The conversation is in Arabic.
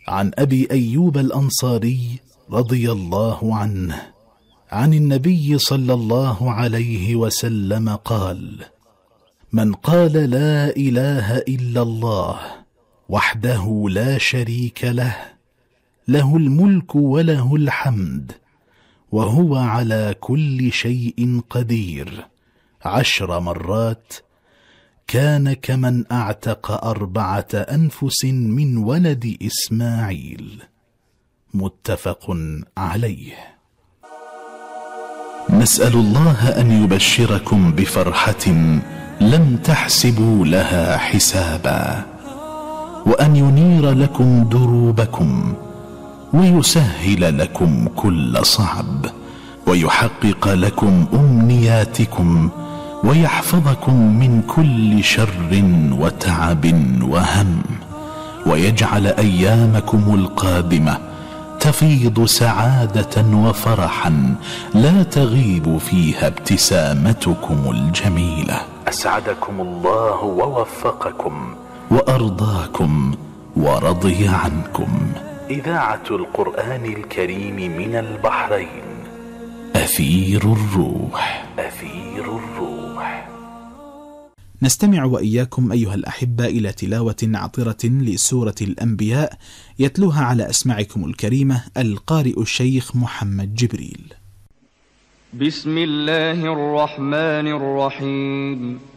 عن أبي أيوب الأنصاري رضي الله عنه عن النبي صلى الله عليه وسلم قال: من قال لا إله إلا الله وحده لا شريك له، له الملك وله الحمد وهو على كل شيء قدير 10 مرات، كان كمن أعتق 4 أنفس من ولد إسماعيل. متفق عليه. نسأل الله أن يبشركم بفرحة لم تحسبوا لها حسابا، وأن ينير لكم دروبكم ويسهل لكم كل صعب، ويحقق لكم أمنياتكم، ويحفظكم من كل شر وتعب وهم، ويجعل أيامكم القادمة تفيض سعادة وفرحا لا تغيب فيها ابتسامتكم الجميلة. أسعدكم الله ووفقكم وأرضاكم ورضي عنكم. إذاعة القرآن الكريم من البحرين، أثير الروح. أثير الروح. نستمع وإياكم أيها الأحبة إلى تلاوة عطرة لسورة الأنبياء، يتلوها على أسماعكم الكريمة القارئ الشيخ محمد جبريل. بسم الله الرحمن الرحيم.